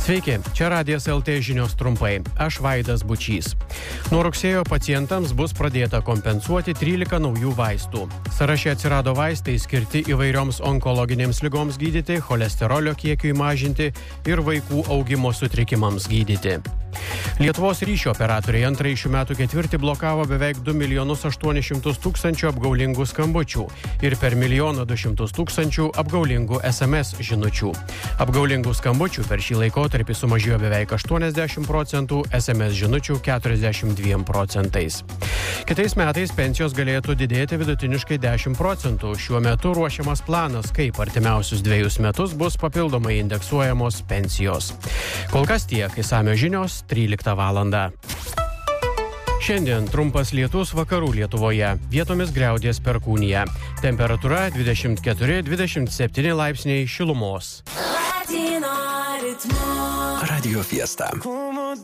Sveiki, čia Radijas LT žinios trumpai. Aš Vaidas Bučys. Nuo rugsėjo pacientams bus pradėta kompensuoti 13 naujų vaistų. Sąraše atsirado vaistai skirti įvairioms onkologinėms ligoms gydyti, cholesterolio kiekiui mažinti ir vaikų augimo sutrikimams gydyti. Lietuvos ryšio operatoriai antrąjį šių metų ketvirtį blokavo beveik 2,8 milijonus apgaulingų skambučių ir per 1,2 milijono apgaulingų SMS žinučių. Apgaulingų skambučių per šį laikotarpį sumažėjo beveik 80%, SMS žinučių 42%. Kitais metais pensijos galėtų didėti vidutiniškai 10%. Šiuo metu ruošiamas planas, kaip artimiausius 2 metus bus papildomai indeksuojamos pensijos. Kol kas tiek, išsamios žinios 13 valandą. Šiandien trumpas lietus vakarų Lietuvoje, vietomis griaudės perkūnija. Temperatūra 24-27 laipsniai šilumos. Radio Fiesta.